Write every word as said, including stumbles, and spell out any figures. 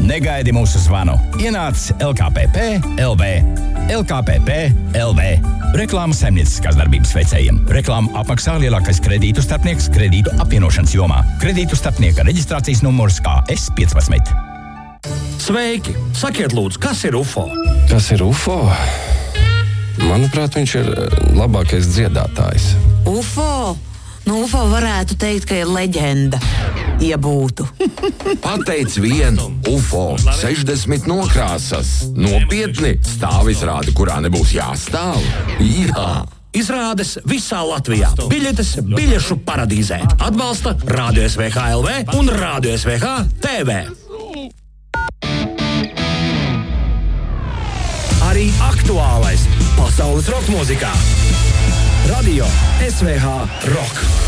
Negaidi mūsu zvanu. Ienāc L K P P L V. L K P P L V. Reklāma saimnieciskās darbības veicējiem. Reklāmu apmaksā lielākais kredītu starpnieks kredītu apvienošanas jomā. Kredītu starpnieka reģistrācijas numurs K S piecpadsmit. Sveiki! Sakiet lūdzu, kas ir U F O? Kas ir U F O? Manuprāt, viņš ir labākais dziedātājs. U F O? Nu, U F O varētu teikt, ka ir leģenda, ja būtu. Pateic vienu, U F O sešdesmit nokrāsas. Nopietni, stāvizrāde, kurā nebūs jāstāv. Jā! Izrādes visā Latvijā. Biļetes biļešu paradīzē. Atbalsta Radio S V H L V un Radio S V H T V. Arī aktuālais pasaules roka mūzikā. Radio S V H Rock.